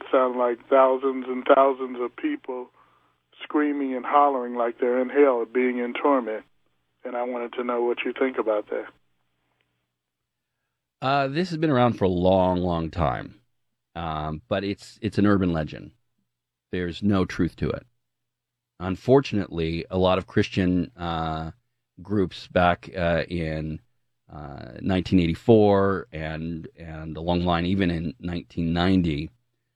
sound like thousands and thousands of people screaming and hollering like they're in hell, being in torment. And I wanted to know what you think about that. This has been around for a long, long time, but it's an urban legend. There's no truth to it. Unfortunately, a lot of Christian groups back in 1984 and along the line even in 1990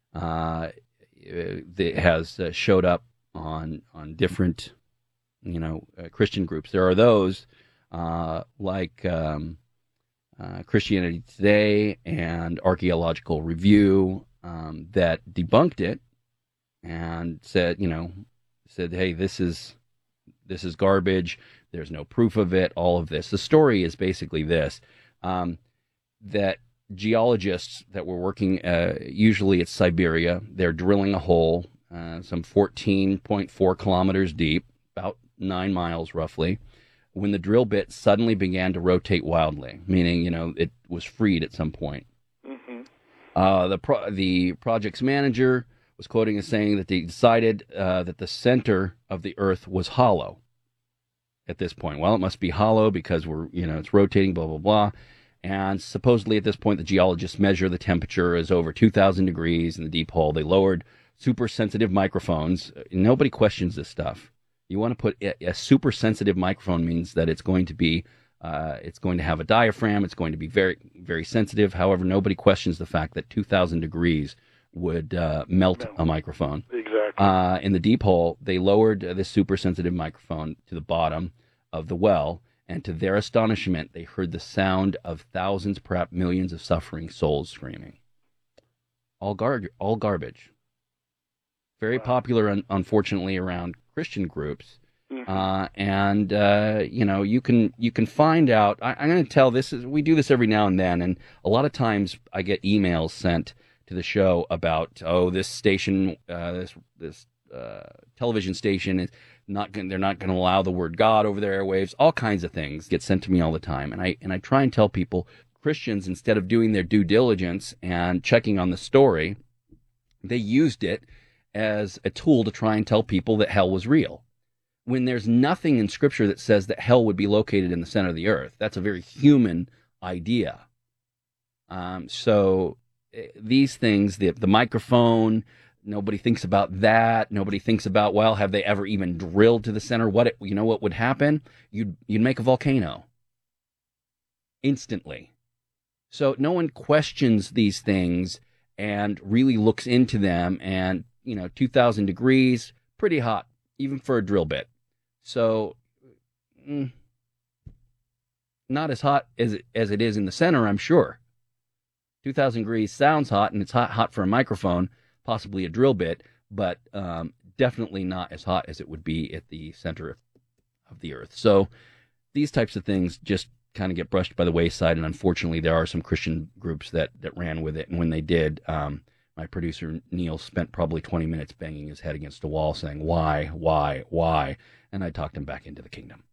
it has showed up on different Christian groups. There are those like Christianity Today and Archaeological Review that debunked it and said, hey, this is garbage. There's no proof of it. All of this. The story is basically this: that geologists that were working, usually it's Siberia, they're drilling a hole some 14.4 kilometers deep, about 9 miles roughly, when the drill bit suddenly began to rotate wildly, meaning, it was freed at some point. Mm-hmm. The project's manager was quoting as saying that they decided that the center of the Earth was hollow at this point. Well, it must be hollow because it's rotating, blah, blah, blah. And supposedly at this point, the geologists measure the temperature is over 2,000 degrees in the deep hole. They lowered super sensitive microphones. Nobody questions this stuff. You want to put a super sensitive microphone means that it's going to be, it's going to have a diaphragm. It's going to be very, very sensitive. However, nobody questions the fact that 2,000 degrees would melt a microphone. Exactly. In the deep hole, they lowered this super sensitive microphone to the bottom of the well, and to their astonishment, they heard the sound of thousands, perhaps millions of suffering souls screaming. All garbage. Very popular, unfortunately, around Christian groups. Mm-hmm. You can find out. I'm going to tell we do this every now and then, and a lot of times I get emails sent to the show about, this station, this television station is they're not going to allow the word God over their airwaves. All kinds of things get sent to me all the time, and I try and tell people, Christians, instead of doing their due diligence and checking on the story, they used it as a tool to try and tell people that hell was real, when there's nothing in Scripture that says that hell would be located in the center of the earth. That's a very human idea. So these things, the microphone, nobody thinks about that. Nobody thinks about, well, have they ever even drilled to the center? What would happen? You'd make a volcano instantly. So no one questions these things and really looks into them. And 2,000 degrees, pretty hot, even for a drill bit. So not as hot as it is in the center, I'm sure. 2,000 degrees sounds hot, and it's hot for a microphone, possibly a drill bit, but definitely not as hot as it would be at the center of the earth. So these types of things just kind of get brushed by the wayside, and unfortunately there are some Christian groups that ran with it, and when they did, my producer Neil spent probably 20 minutes banging his head against a wall saying, why? And I talked him back into the kingdom.